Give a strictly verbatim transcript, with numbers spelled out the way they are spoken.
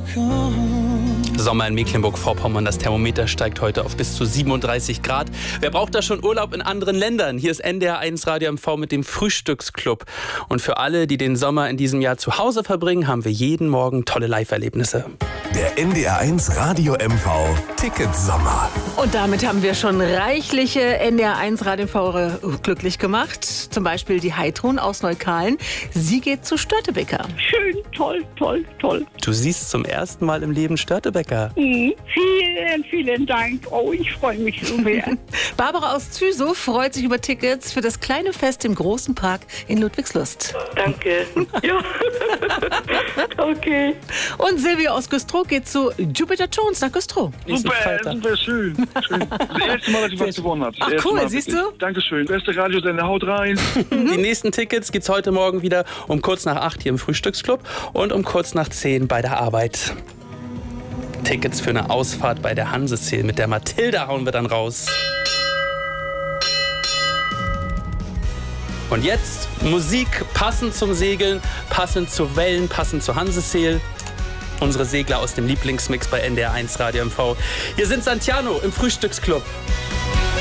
Sommer in Mecklenburg-Vorpommern. Das Thermometer steigt heute auf bis zu siebenunddreißig Grad. Wer braucht da schon Urlaub in anderen Ländern? Hier ist N D R eins Radio M V mit dem Frühstücksclub. Und für alle, die den Sommer in diesem Jahr zu Hause verbringen, haben wir jeden Morgen tolle Live-Erlebnisse. Der N D R eins Radio M V Ticketsommer. Und damit haben wir schon reichliche N D R eins Radio M V glücklich gemacht. Zum Beispiel die Heidrun aus Neukalen. Sie geht zu Störtebeker. Schön, toll, toll, toll. Du siehst zum ersten Mal im Leben Störtebeker. Mhm. Vielen, vielen Dank. Oh, ich freue mich so sehr. Barbara aus Züsow freut sich über Tickets für das kleine Fest im Großen Park in Ludwigslust. Danke. Ja. Okay. Und Silvia aus Güstrow geht zu Jupiter Jones nach Güstrow. Super, super schön. schön. Das erste Mal, dass ich was gewonnen habe. Ach cool, Mal, siehst du? Dankeschön. Beste Radiosender, haut rein. Die nächsten Tickets gibt's heute Morgen wieder um kurz nach acht hier im Frühstücksclub und um kurz nach zehn bei der Arbeit. Tickets für eine Ausfahrt bei der Hanseseel mit der Mathilda hauen wir dann raus. Und jetzt Musik passend zum Segeln, passend zu Wellen, passend zur Hanseseel. Unsere Segler aus dem Lieblingsmix bei N D R eins Radio M V. Hier sind Santiano im Frühstücksclub.